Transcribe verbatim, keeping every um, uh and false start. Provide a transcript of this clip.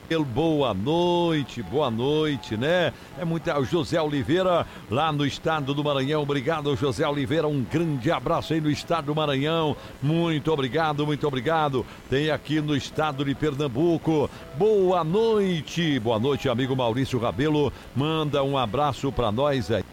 Boa noite, boa noite, né? É muito. O José Oliveira, lá no estado do Maranhão. Obrigado, José Oliveira. Um grande abraço aí no estado do Maranhão. Muito obrigado, muito obrigado. Tem aqui no estado de Pernambuco. Boa noite, boa noite, amigo Maurício Rabelo. Manda um abraço pra nós aí.